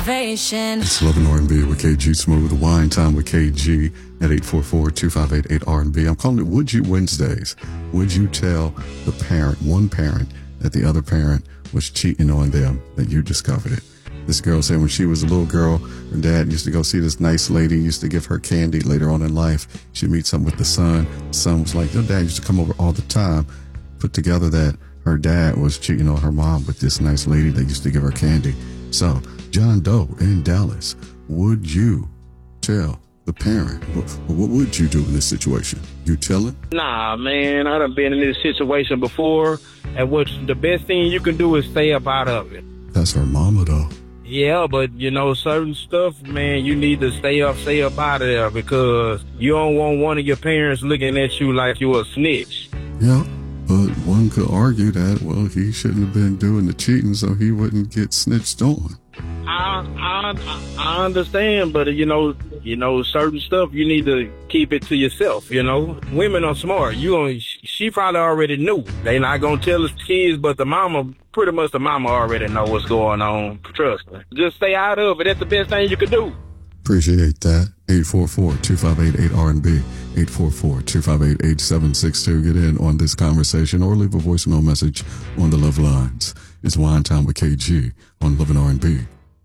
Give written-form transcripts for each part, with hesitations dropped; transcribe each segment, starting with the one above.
motivation. It's Love and R&B with KG Smooth, Wine Time with KG at 844-258-8R&B. I'm calling it Would You Wednesdays. Would you tell the parent, one parent, that the other parent was cheating on them, that you discovered it? This girl said when she was a little girl, her dad used to go see this nice lady, used to give her candy. Later on in life, she'd meet something with the son. The son was like, your dad used to come over all the time. Put together that her dad was cheating on her mom with this nice lady that used to give her candy. So, John Doe in Dallas, would you tell the parent? What would you do in this situation? You tell it? Nah, man, I done been in this situation before, and the best thing you can do is stay up out of it. That's her mama, though. Yeah, but, certain stuff, man, you need to stay up out of there, because you don't want one of your parents looking at you like you a snitch. Yeah, but one could argue that, well, he shouldn't have been doing the cheating so he wouldn't get snitched on. I understand, but certain stuff you need to keep it to yourself. Women are smart. She probably already knew. They not gonna tell us kids, but the mama already know what's going on. Trust me. Just stay out of it. That's the best thing you can do. Appreciate that. 844-258-8R&B. 844-258-8762. Get in on this conversation or leave a voicemail message on the Love Lines. It's Wine Time with KG on Love and R&B.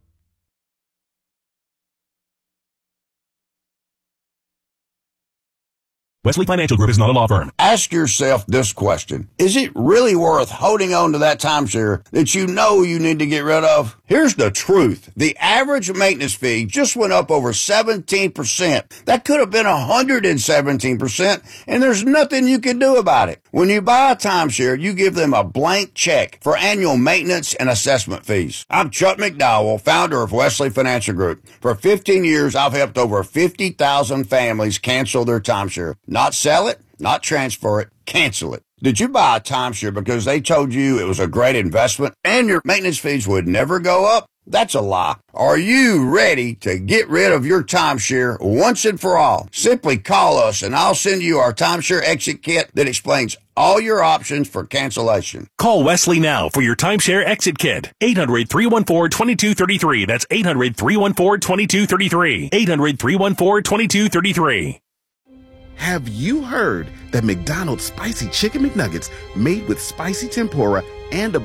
Wesley Financial Group is not a law firm. Ask yourself this question. Is it really worth holding on to that timeshare that you know you need to get rid of? Here's the truth. The average maintenance fee just went up over 17%. That could have been 117%, and there's nothing you can do about it. When you buy a timeshare, you give them a blank check for annual maintenance and assessment fees. I'm Chuck McDowell, founder of Wesley Financial Group. For 15 years, I've helped over 50,000 families cancel their timeshare. Not sell it, not transfer it, cancel it. Did you buy a timeshare because they told you it was a great investment and your maintenance fees would never go up? That's a lie. Are you ready to get rid of your timeshare once and for all? Simply call us and I'll send you our timeshare exit kit that explains all your options for cancellation. Call Wesley now for your timeshare exit kit. 800-314-2233. That's 800-314-2233. 800-314-2233. Have you heard that McDonald's Spicy Chicken McNuggets, made with spicy tempura and a